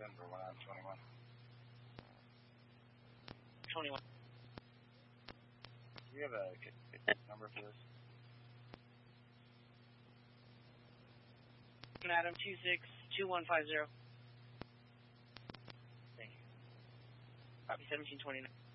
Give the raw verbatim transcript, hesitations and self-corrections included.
Denver, one out of twenty-one. twenty-one. Do you have a number for this? Adam, two six two one five zero. Thank you. Copy, seventeen twenty-nine.